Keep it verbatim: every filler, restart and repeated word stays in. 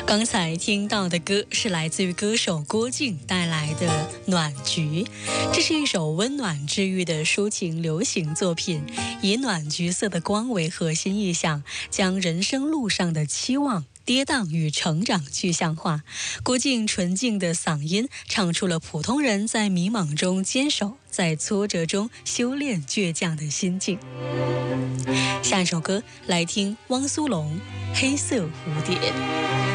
刚才听到的歌是来自于歌手郭靖带来的《暖菊》，这是一首温暖治愈的抒情流行作品，以暖橘色的光为核心意象，将人生路上的期望、跌宕与成长具象化。郭靖纯净的嗓音唱出了普通人在迷茫中坚守，在挫折中修炼倔强的心境。下一首歌来听汪苏泷《黑色蝴蝶》。